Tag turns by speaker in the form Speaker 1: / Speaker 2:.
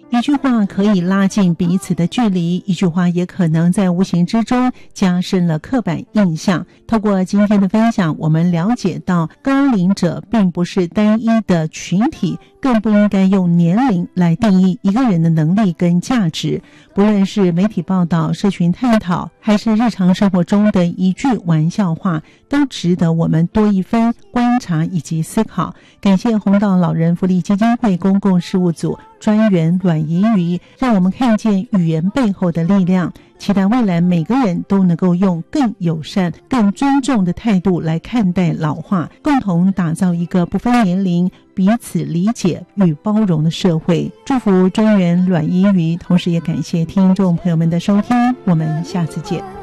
Speaker 1: 一句话可以拉近彼此的距离，一句话也可能在无形之中加深了刻板印象。透过今天的分享，我们了解到高龄者并不是单一的群体，更不应该用年龄来定义一个人的能力跟价值。不论是媒体报道、社群探讨，还是日常生活中的一句玩笑话，都值得我们多一分观察以及思考。感谢弘道老人福利基金会公共事务组专员阮怡瑜，让我们看见语言背后的力量。期待未来每个人都能够用更友善、更尊重的态度来看待老化，共同打造一个不分年龄、彼此理解与包容的社会。祝福专员阮怡瑜，同时也感谢听众朋友们的收听，我们下次见。